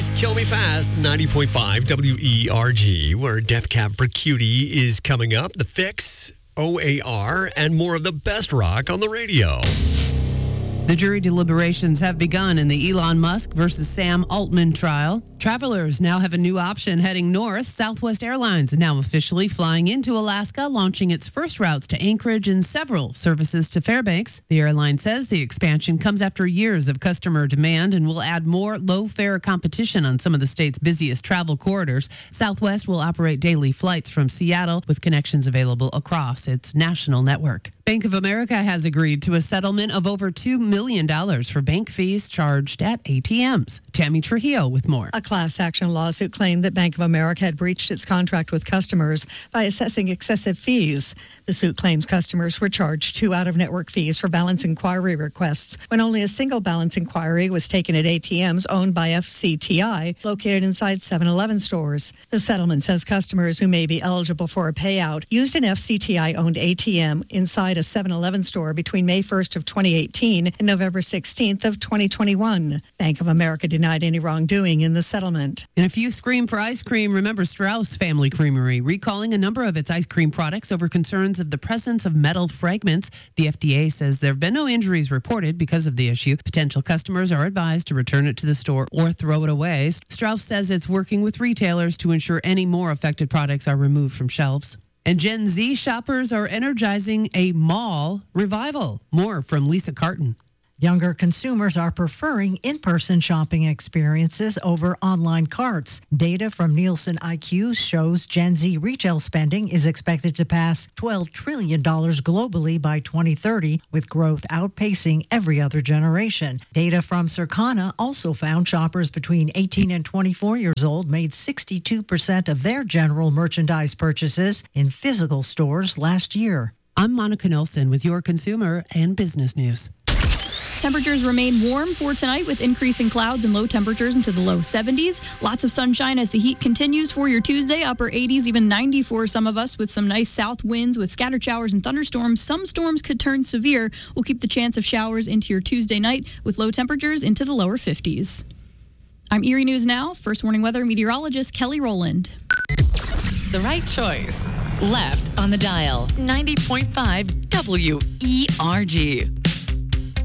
Kill Me Fast, 90.5 WERG, where Death Cab for Cutie is coming up. The Fix, OAR, and more of the best rock on the radio. The jury deliberations have begun in the Elon Musk versus Sam Altman trial. Travelers now have a new option heading north. Southwest Airlines now officially flying into Alaska, launching its first routes to Anchorage and several services to Fairbanks. The airline says the expansion comes after years of customer demand and will add more low-fare competition on some of the state's busiest travel corridors. Southwest will operate daily flights from Seattle with connections available across its national network. Bank of America has agreed to a settlement of over $2 million for bank fees charged at ATMs. Tammy Trujillo with more. A class action lawsuit claimed that Bank of America had breached its contract with customers by assessing excessive fees. The suit claims customers were charged 2 out-of-network fees for balance inquiry requests when only a single balance inquiry was taken at ATMs owned by FCTI located inside 7-Eleven stores. The settlement says customers who may be eligible for a payout used an FCTI-owned ATM inside a 7-Eleven store between May 1st of 2018 and November 16th of 2021. Bank of America denied any wrongdoing in the settlement. And if you scream for ice cream, remember Strauss Family Creamery recalling a number of its ice cream products over concerns of the presence of metal fragments. The FDA says there have been no injuries reported because of the issue. Potential customers are advised to return it to the store or throw it away. Strauss says it's working with retailers to ensure any more affected products are removed from shelves. And Gen Z shoppers are energizing a mall revival. More from Lisa Carton. Younger consumers are preferring in-person shopping experiences over online carts. Data from Nielsen IQ shows Gen Z retail spending is expected to pass $12 trillion globally by 2030, with growth outpacing every other generation. Data from Circana also found shoppers between 18 and 24 years old made 62% of their general merchandise purchases in physical stores last year. I'm Monica Nelson with your consumer and business news. Temperatures remain warm for tonight with increasing clouds and low temperatures into the low 70s. Lots of sunshine as the heat continues for your Tuesday. Upper 80s, even 90 for some of us with some nice south winds with scattered showers and thunderstorms. Some storms could turn severe. We'll keep the chance of showers into your Tuesday night with low temperatures into the lower 50s. I'm Erie News Now. First Warning Weather meteorologist Kelly Rowland. The right choice. Left on the dial. 90.5 WERG.